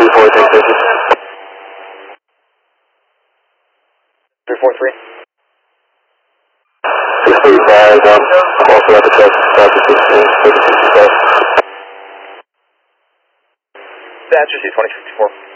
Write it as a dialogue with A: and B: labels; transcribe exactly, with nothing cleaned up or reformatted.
A: three four three six.
B: three four three.
A: six three five, um, also at the test, Dr. sixteen, thirty sixty-five.
B: That's your C twenty fifty-four.